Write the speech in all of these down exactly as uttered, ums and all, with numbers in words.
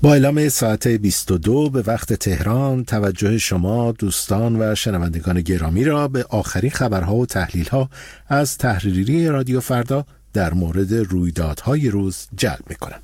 با اعلام ساعت بیست و دو به وقت تهران، توجه شما دوستان و شنوندگان گرامی را به آخرین خبرها و تحلیل‌ها از تحریریه رادیو فردا در مورد رویدادهای روز جلب می‌کنم.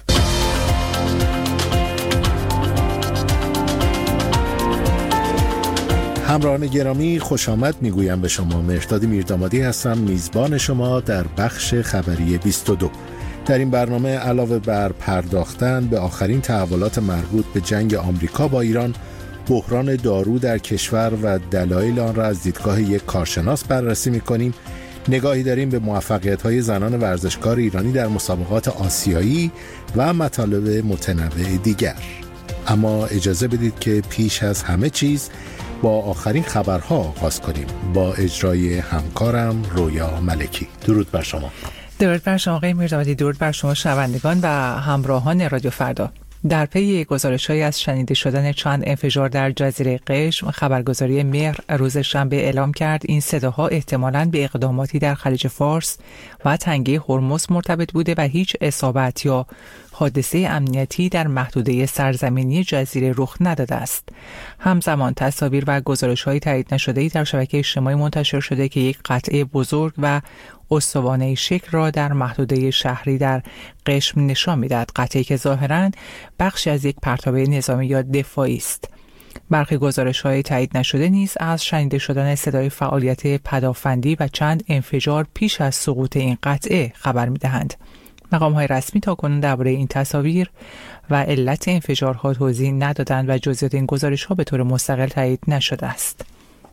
همراهان گرامی، خوش آمد میگویم به شما. مهرداد میردامادی هستم، میزبان شما در بخش خبری بیست و دو. در این برنامه علاوه بر پرداختن به آخرین تحولات مربوط به جنگ آمریکا با ایران، بحران دارو در کشور و دلایل آن را از دیدگاه یک کارشناس بررسی می‌کنیم. نگاهی داریم به موفقیت‌های زنان ورزشکار ایرانی در مسابقات آسیایی و مطالب متنوع دیگر. اما اجازه بدید که پیش از همه چیز با آخرین خبرها آغاز کنیم با اجرای همکارم رویا ملکی. درود بر شما. درود بر شما آقای میردامادی، درود بر شما شنوندگان و همراهان رادیو فردا. در پی گزارش‌هایی از شنیده شدن چند انفجار در جزیره قشم، خبرگزاری مهر روز شنبه اعلام کرد این صداها احتمالاً به اقداماتی در خلیج فارس و تنگه هرمز مرتبط بوده و هیچ اصابت یا حادثه امنیتی در محدوده سرزمینی جزیره رخ نداده است. همزمان تصاویر و گزارش‌های تایید نشده‌ای در شبکه اجتماعی منتشر شده که یک قطعه بزرگ و استوانه شکل را در محدوده شهری در قشم نشان می‌دهد، قطعه‌ای که ظاهراً بخشی از یک پرتابه نظامی یا دفاعی است. برخی گزارش‌های تایید نشده نیز از شنیده شدن صدای فعالیت پدافندی و چند انفجار پیش از سقوط این قطعه خبر می‌دهند. مقام‌های رسمی تاکنون درباره این تصاویر و علت انفجارها توضیح ندادند و جزئیات این گزارش‌ها به طور مستقل تایید نشده است.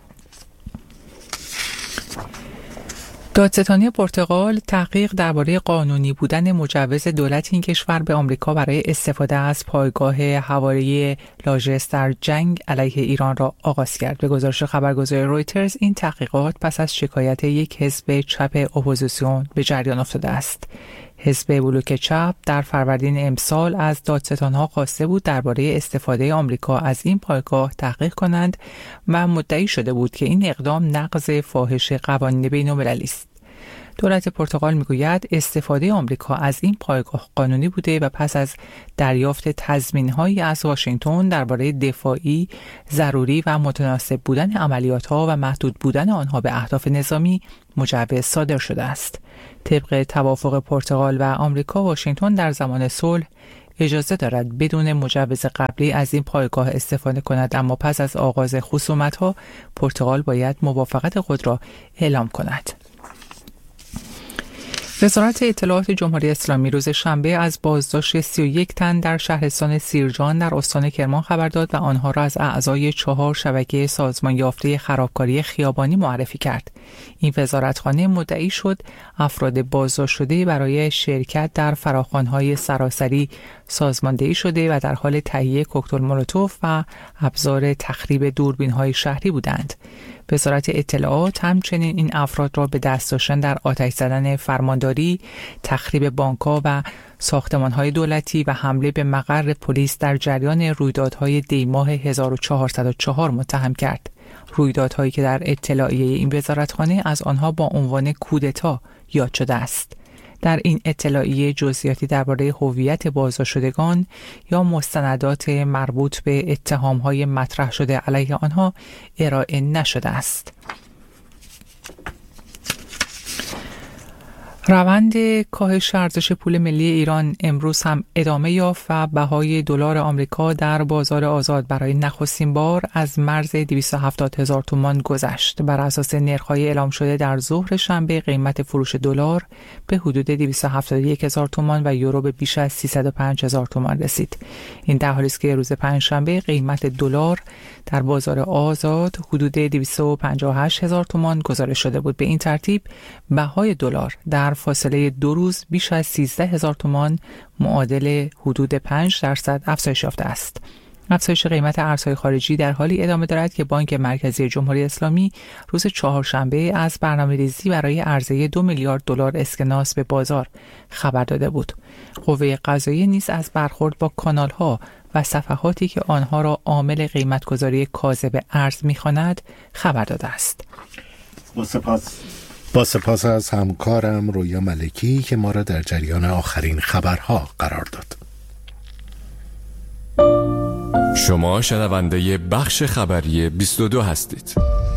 دادستانی پرتغال تحقیق درباره قانونی بودن مجوز دولت این کشور به آمریکا برای استفاده از پایگاه هوایی لاژس در جنگ علیه ایران را آغاز کرد. به گزارش خبرگزاری رویترز این تحقیقات پس از شکایت یک حزب چپ اپوزیسیون به جریان افتاده است. حزب بلوک چپ در فروردین امسال از دادستانها خواسته بود درباره استفاده آمریکا از این پایگاه تحقیق کنند و مدعی شده بود که این اقدام نقض فاحش قوانین بین‌المللی است. دولت پرتغال میگوید استفاده آمریکا از این پایگاه قانونی بوده و پس از دریافت تضمین‌هایی از واشنگتن درباره دفاعی، ضروری و متناسب بودن عملیات‌ها و محدود بودن آنها به اهداف نظامی مجوز صادر شده است. طبق توافق پرتغال و آمریکا، واشنگتن در زمان صلح اجازه دارد بدون مجوز قبلی از این پایگاه استفاده کند، اما پس از آغاز خصومت‌ها پرتغال باید موافقت خود را اعلام کند. وزارت اطلاعات جمهوری اسلامی روز شنبه از بازداشت سی و یک تن در شهرستان سیرجان در استان کرمان خبر داد و آنها را از اعضای چهار شبکه سازمان یافته خرابکاری خیابانی معرفی کرد. این وزارتخانه مدعی شد افراد بازداشت شده برای شرکت در فراخوان‌های سراسری سازماندهی شده و در حال تهیه کوکتل مولوتوف و ابزار تخریب دوربین‌های شهری بودند. وزارت اطلاعات همچنین این افراد را به دست داشتن در آتش زدن فرمانداری، تخریب بانک‌ها و ساختمان‌های دولتی و حمله به مقر پلیس در جریان رویدادهای دی‌ماه هزار و چهارصد و چهار متهم کرد. رویدادهایی که در اطلاعیه این وزارتخانه از آنها با عنوان کودتا یاد شده است. در این اطلاعیه جزئیاتی درباره هویت بازداشتشدگان یا مستندات مربوط به اتهام‌های مطرح شده علیه آنها ارائه نشده است. روند کاهش ارزش پول ملی ایران امروز هم ادامه یافت و بهای دلار آمریکا در بازار آزاد برای نخستین بار از مرز دویست و هفتاد هزار تومان گذشت. بر اساس نرخ‌های اعلام شده در ظهر شنبه، قیمت فروش دلار به حدود دویست و هفتاد و یک هزار تومان و یورو به بیش از سیصد و پنج هزار تومان رسید. این در حالی است که روز پنجشنبه قیمت دلار در بازار آزاد حدود دویست و پنجاه و هشت هزار تومان گزارش شده بود. به این ترتیب بهای دلار در فاصله دو روز بیش از سیزده هزار تومان معادل حدود پنج درصد افزایش یافته است. افزایش قیمت ارزهای خارجی در حالی ادامه دارد که بانک مرکزی جمهوری اسلامی روز چهارشنبه از برنامه‌ریزی برای عرضه دو میلیارد دلار اسکناس به بازار خبر داده بود. قوه قضاییه نیز از برخورد با کانال‌ها و صفحاتی که آنها را عامل قیمت‌گذاری کاذب ارز می‌خواند خبر داده است. با سپاس با سپاس از همکارم رویا ملکی که ما را در جریان آخرین خبرها قرار داد. شما شنونده بخش خبری بیست و دو هستید.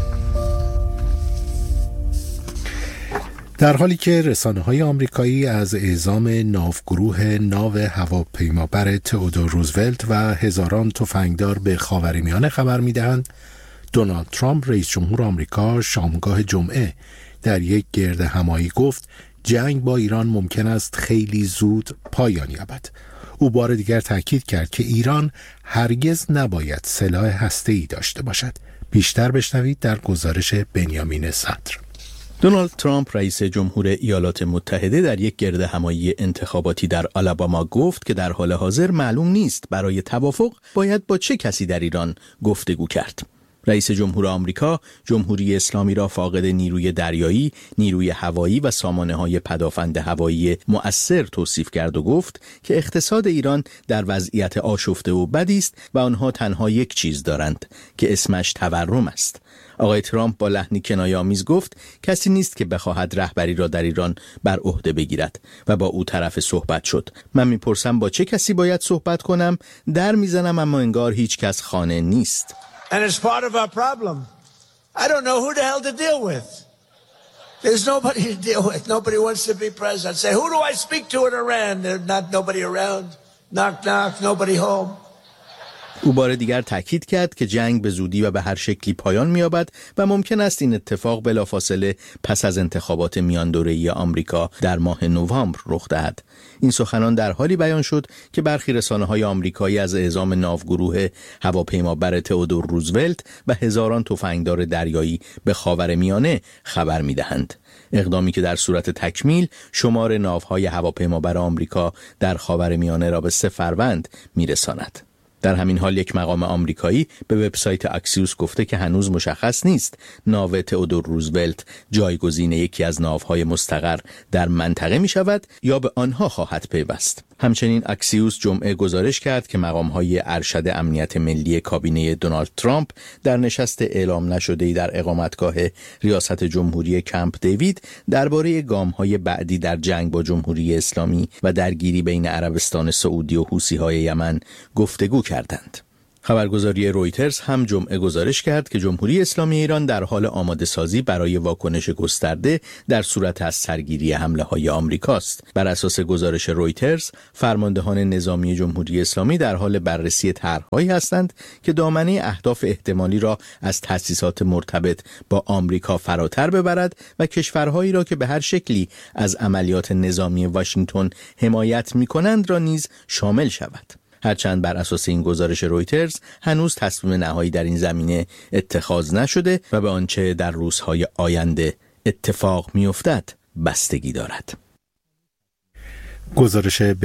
در حالی که رسانه‌های آمریکایی از اعزام ناوگروه ناو هواپیمابر تئودور روزولت و هزاران تفنگدار به خاورمیانه خبر می‌دهند، دونالد ترامپ رئیس جمهور آمریکا شامگاه جمعه در یک گرد همایی گفت جنگ با ایران ممکن است خیلی زود پایان یابد. او بار دیگر تاکید کرد که ایران هرگز نباید سلاح هسته‌ای داشته باشد. بیشتر بشنوید در گزارش بنیامین صدر. دونالد ترامپ رئیس جمهور ایالات متحده در یک گرد همایی انتخاباتی در آلاباما گفت که در حال حاضر معلوم نیست برای توافق باید با چه کسی در ایران گفتگو کرد. رئیس جمهور آمریکا جمهوری اسلامی را فاقد نیروی دریایی، نیروی هوایی و سامانه‌های پدافند هوایی مؤثر توصیف کرد و گفت که اقتصاد ایران در وضعیت آشفته و بدی است و آنها تنها یک چیز دارند که اسمش تورم است. آقای ترامپ با لحنی کنایه‌آمیز گفت کسی نیست که بخواهد رهبری را در ایران بر عهده بگیرد و با او طرف صحبت شد. من میپرسم با چه کسی باید صحبت کنم؟ در میزنم اما انگار هیچ کس خانه نیست. And it's part of our problem. I don't know who the hell to deal with. There's nobody to deal with. Nobody wants to be president. Say, who do I speak to in Iran? There's not nobody around. Knock, knock, nobody home. او بار دیگر تاکید کرد که جنگ به زودی و به هر شکلی پایان می‌یابد و ممکن است این اتفاق بلافاصله پس از انتخابات میان دوره‌ای آمریکا در ماه نوامبر رخ دهد. این سخنان در حالی بیان شد که برخی رسانه‌های آمریکایی از اعزام ناوگروه هواپیمابر تئودور روزولت و هزاران تفنگدار دریایی به خاورمیانه خبر می‌دهند. اقدامی که در صورت تکمیل شمار ناوهای هواپیمابر آمریکا در خاورمیانه را به سه فروند می‌رساند. در همین حال یک مقام آمریکایی به وبسایت اکسیوس گفته که هنوز مشخص نیست ناو تئودور روزولت جایگزین یکی از ناوهای مستقر در منطقه می شود یا به آنها خواهد پیوست. همچنین اکسیوس جمعه گزارش کرد که مقام‌های ارشد امنیت ملی کابینه دونالد ترامپ در نشست اعلام نشده‌ای در اقامتگاه ریاست جمهوری کمپ دیوید درباره گام‌های بعدی در جنگ با جمهوری اسلامی و درگیری بین عربستان سعودی و حوثی‌های یمن گفتگو کردند. خبرگزاری رویترز هم جمعه گزارش کرد که جمهوری اسلامی ایران در حال آماده سازی برای واکنش گسترده در صورت از سرگیری حمله های آمریکاست. بر اساس گزارش رویترز، فرماندهان نظامی جمهوری اسلامی در حال بررسی طرح‌هایی هستند که دامنه اهداف احتمالی را از تأسیسات مرتبط با آمریکا فراتر ببرد و کشورهایی را که به هر شکلی از عملیات نظامی واشنگتن حمایت می‌کنند را نیز شامل شود. هرچند بر اساس این گزارش رویترز هنوز تصمیم نهایی در این زمینه اتخاذ نشده و به آنچه در روزهای آینده اتفاق می‌افتد بستگی دارد. گزارش